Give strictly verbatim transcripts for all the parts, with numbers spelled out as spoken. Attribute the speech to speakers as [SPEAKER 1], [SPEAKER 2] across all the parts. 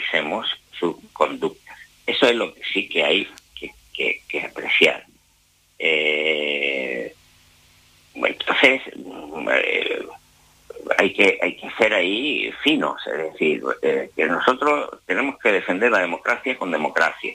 [SPEAKER 1] analicemos sus conductas. Eso es lo que sí que hay que, que, que apreciar. Eh, entonces, eh, hay que hay que ser ahí finos, es decir, eh, que nosotros tenemos que defender la democracia con democracia,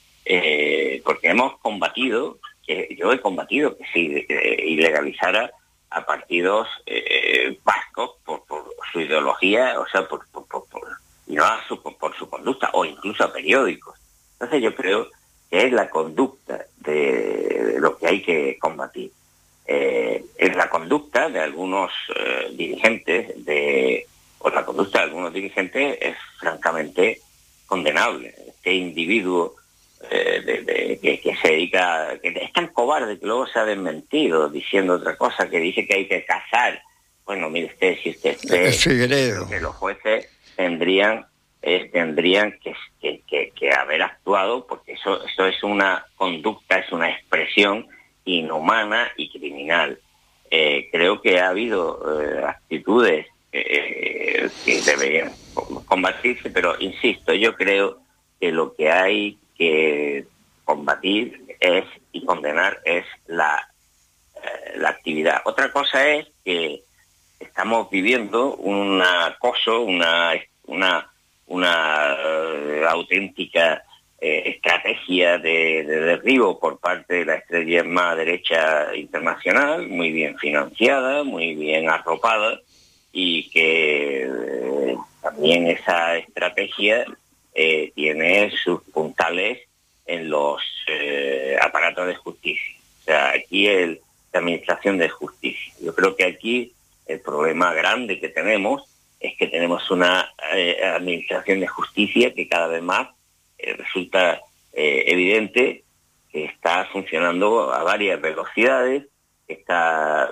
[SPEAKER 1] eh, porque hemos combatido, que yo he combatido que se eh, ilegalizara a partidos eh, vascos por, por su ideología, o sea, por, por, por, por y no a su, por su conducta, o incluso a periódicos. Entonces yo creo que es la conducta de lo que hay que combatir. Eh, es la conducta de algunos eh, dirigentes, de, o la conducta de algunos dirigentes es francamente condenable. Este individuo eh, de, de, que, que se dedica, que es tan cobarde que luego se ha desmentido diciendo otra cosa, que dice que hay que cazar. Bueno, mire usted, si usted cree que los jueces tendrían eh, tendrían que, que, que, que haber actuado, porque eso, eso es una conducta, es una expresión inhumana y criminal. Eh, creo que ha habido eh, actitudes eh, que deberían combatirse, pero insisto, yo creo que lo que hay que combatir es y condenar es la, eh, la actividad. Otra cosa es que estamos viviendo un acoso, una una una uh, auténtica eh, estrategia de, de derribo por parte de la extrema derecha internacional, muy bien financiada, muy bien arropada, y que eh, también esa estrategia eh, tiene sus puntales en los eh, aparatos de justicia. O sea, aquí el, la administración de justicia. Yo creo que aquí el problema grande que tenemos es que tenemos una eh, administración de justicia que cada vez más eh, resulta eh, evidente que está funcionando a varias velocidades, que está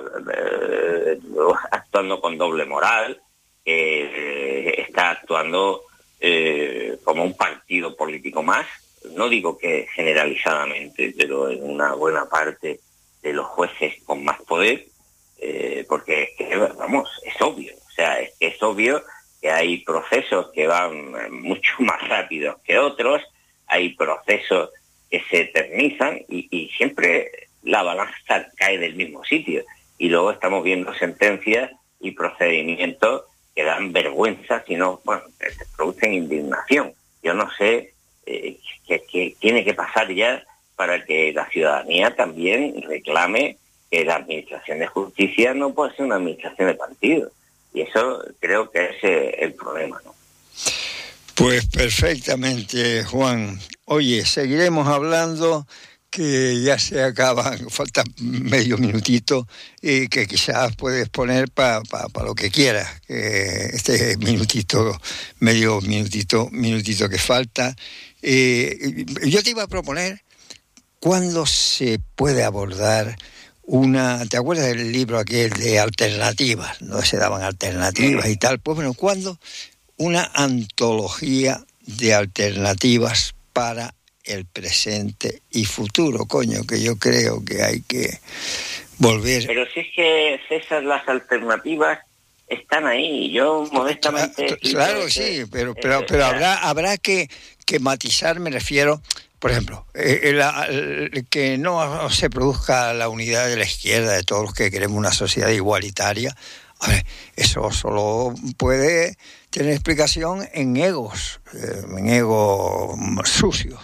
[SPEAKER 1] eh, actuando con doble moral, que eh, está actuando eh, como un partido político más. No digo que generalizadamente, pero en una buena parte de los jueces con más poder, eh, porque vamos, es obvio. O sea, es, es obvio que hay procesos que van mucho más rápidos que otros, hay procesos que se eternizan y, y siempre la balanza cae del mismo sitio. Y luego estamos viendo sentencias y procedimientos que dan vergüenza, sino, bueno, que producen indignación. Yo no sé eh, qué, qué tiene que pasar ya para que la ciudadanía también reclame que la administración de justicia no puede ser una administración de partido. Y eso creo que es eh, el problema, ¿no?
[SPEAKER 2] Pues perfectamente, Juan. Oye, seguiremos hablando, que ya se acaban, falta medio minutito, y que quizás puedes poner para pa, pa lo que quieras, que este minutito, medio minutito, minutito que falta. Eh, yo te iba a proponer cuándo se puede abordar una, ¿te acuerdas del libro aquel de alternativas? No se daban alternativas y tal. Pues bueno, ¿cuándo una antología de alternativas para el presente y futuro? Coño, que yo creo que hay que volver.
[SPEAKER 1] Pero si es que, César, las alternativas están ahí. Yo modestamente...
[SPEAKER 2] Claro, que sí, pero, pero, pero habrá, habrá que, que matizar, me refiero... Por ejemplo, eh, la, el, que no se produzca la unidad de la izquierda, de todos los que queremos una sociedad igualitaria. A ver, eso solo puede tener explicación en egos, eh, en egos sucios.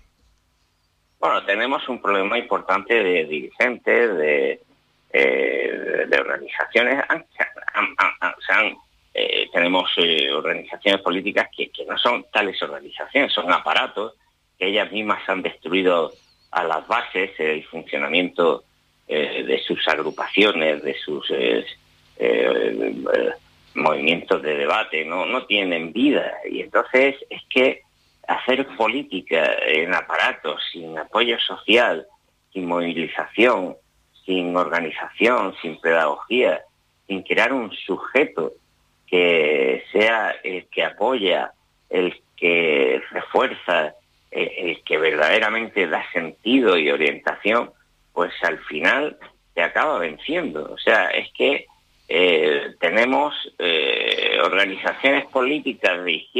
[SPEAKER 1] Bueno, tenemos un problema importante de dirigentes, de, eh, de organizaciones. Han, han, han, han, eh, tenemos eh, organizaciones políticas que, que no son tales organizaciones, son aparatos que ellas mismas han destruido a las bases el funcionamiento eh, de sus agrupaciones, de sus eh, eh, eh, movimientos de debate, no, no tienen vida. Y entonces es que hacer política en aparatos sin apoyo social, sin movilización, sin organización, sin pedagogía, sin crear un sujeto que sea el que apoya, el que refuerza, el que verdaderamente da sentido y orientación, pues al final te acaba venciendo. O sea, es que eh, tenemos eh, organizaciones políticas de izquierda